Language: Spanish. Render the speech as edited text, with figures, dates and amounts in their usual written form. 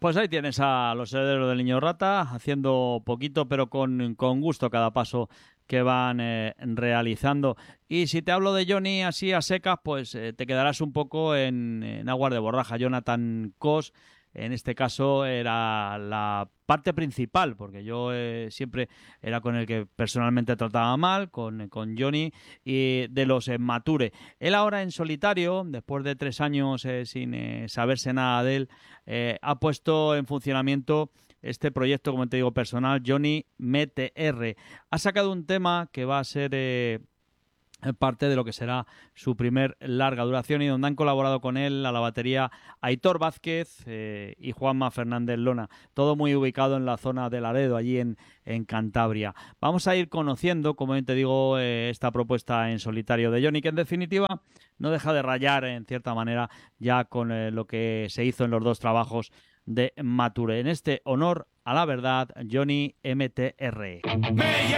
Pues ahí tienes a los herederos del Niño Rata haciendo poquito pero con gusto cada paso que van realizando. Y si te hablo de Johnny así a secas, pues te quedarás un poco en aguas de borraja. Jonathan Cos, en este caso, era la parte principal, porque yo siempre era con el que personalmente trataba mal, con Johnny, y de los Mature. Él ahora en solitario, después de 3 años sin saberse nada de él, ha puesto en funcionamiento este proyecto, como te digo, personal, Johnny MTR. Ha sacado un tema que va a ser parte de lo que será su primer larga duración y donde han colaborado con él a la batería Aitor Vázquez y Juanma Fernández Lona. Todo muy ubicado en la zona de Laredo, allí en Cantabria. Vamos a ir conociendo, como te digo, esta propuesta en solitario de Johnny, que en definitiva no deja de rayar en cierta manera ya con lo que se hizo en los 2 trabajos de Mature. En este honor a la verdad, Johnny MTR.